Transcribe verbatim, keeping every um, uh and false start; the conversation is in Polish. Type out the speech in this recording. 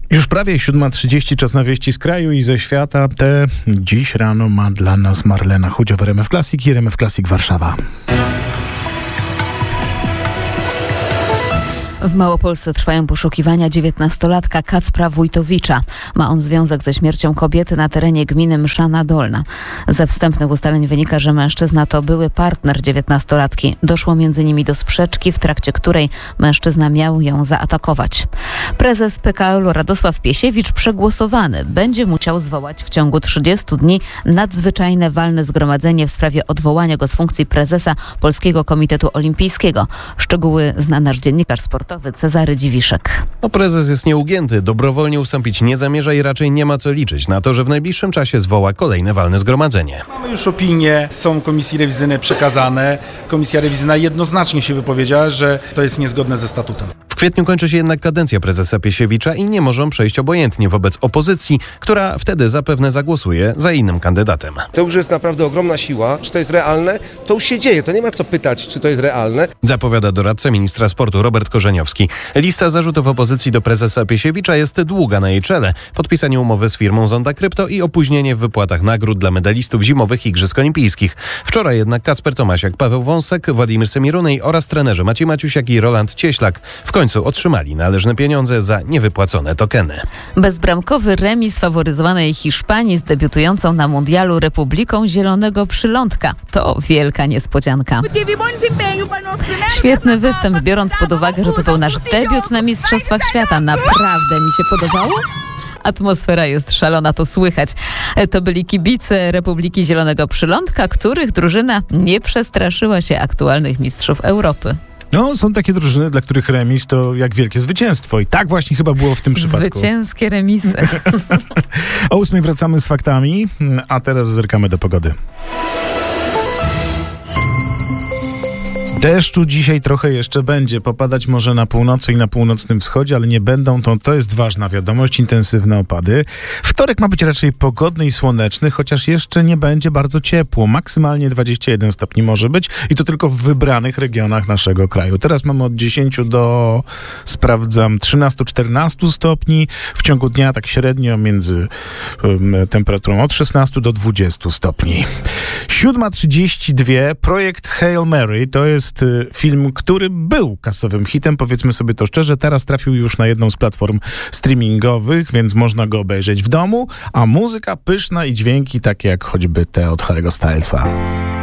Już prawie siódma trzydzieści, czas na wieści z kraju i ze świata. Te dziś rano ma dla nas Marlena Chudzio w R M F Classic i R M F Classic Warszawa. W Małopolsce trwają poszukiwania dziewiętnastolatka Kacpra Wójtowicza. Ma on związek ze śmiercią kobiety na terenie gminy Mszana Dolna. Ze wstępnych ustaleń wynika, że mężczyzna to były partner dziewiętnastolatki. Doszło między nimi do sprzeczki, w trakcie której mężczyzna miał ją zaatakować. Prezes P K L-u Radosław Piesiewicz przegłosowany będzie musiał zwołać w ciągu trzydziestu dni nadzwyczajne walne zgromadzenie w sprawie odwołania go z funkcji prezesa Polskiego Komitetu Olimpijskiego. Szczegóły zna nasz dziennikarz sportowy Cezary Dziwiszek. No, prezes jest nieugięty, dobrowolnie ustąpić nie zamierza i raczej nie ma co liczyć na to, że w najbliższym czasie zwoła kolejne walne zgromadzenie. Mamy już opinie, są komisji rewizyjne przekazane. Komisja rewizyjna jednoznacznie się wypowiedziała, że to jest niezgodne ze statutem. W kwietniu kończy się jednak kadencja prezesa Piesiewicza i nie może on przejść obojętnie wobec opozycji, która wtedy zapewne zagłosuje za innym kandydatem. To już jest naprawdę ogromna siła. Czy to jest realne? To już się dzieje. To nie ma co pytać, czy to jest realne. Zapowiada doradca ministra sportu Robert Korzeniowski. Lista zarzutów opozycji do prezesa Piesiewicza jest długa na jej czele. Podpisanie umowy z firmą Zonda Krypto i opóźnienie w wypłatach nagród dla medalistów zimowych Igrzysk Olimpijskich. Wczoraj jednak Kacper Tomasiak, Paweł Wąsek, Władimir Semirunej oraz trenerzy Maciej Maciusiak i Roland Cieślak w końcu otrzymali należne pieniądze za niewypłacone tokeny. Bezbramkowy remis faworyzowanej Hiszpanii z debiutującą na mundialu Republiką Zielonego Przylądka. To wielka niespodzianka. Świetny występ, biorąc pod uwagę, że to był nasz debiut na Mistrzostwach Świata. Naprawdę mi się podobało. Atmosfera jest szalona, to słychać. To byli kibice Republiki Zielonego Przylądka, których drużyna nie przestraszyła się aktualnych mistrzów Europy. No, są takie drużyny, dla których remis to jak wielkie zwycięstwo. I tak właśnie chyba było w tym przypadku. Zwycięskie remisy. O ósmej wracamy z faktami, a teraz zerkamy do pogody. Deszczu dzisiaj trochę jeszcze będzie. Popadać może na północy i na północnym wschodzie, ale nie będą to, to jest ważna wiadomość, intensywne opady. Wtorek ma być raczej pogodny i słoneczny, chociaż jeszcze nie będzie bardzo ciepło. Maksymalnie dwadzieścia jeden stopni może być i to tylko w wybranych regionach naszego kraju. Teraz mamy od dziesięciu do, sprawdzam, trzynastu czternastu stopni. W ciągu dnia tak średnio między um, temperaturą od szesnastu do dwudziestu stopni. siódma trzydzieści dwa, projekt Hail Mary, to jest film, który był kasowym hitem, powiedzmy sobie to szczerze, teraz trafił już na jedną z platform streamingowych, więc można go obejrzeć w domu, a muzyka pyszna i dźwięki takie jak choćby te od Harry'ego Stylesa.